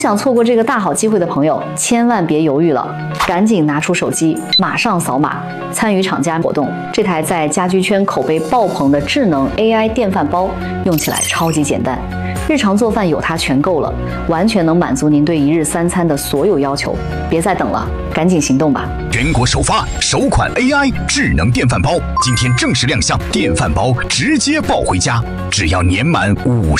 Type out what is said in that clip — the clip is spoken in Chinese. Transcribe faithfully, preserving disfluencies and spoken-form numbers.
想错过这个大好机会的朋友，千万别犹豫了，赶紧拿出手机，马上扫码参与厂家活动。这台在家居圈口碑爆棚的智能 A I 电饭煲，用起来超级简单，日常做饭有它全够了，完全能满足您对一日三餐的所有要求。别再等了，赶紧行动吧！ 全国首发首款 A I 智能电饭煲，今天正式亮相，电饭煲直接抱回家，只要年满五十。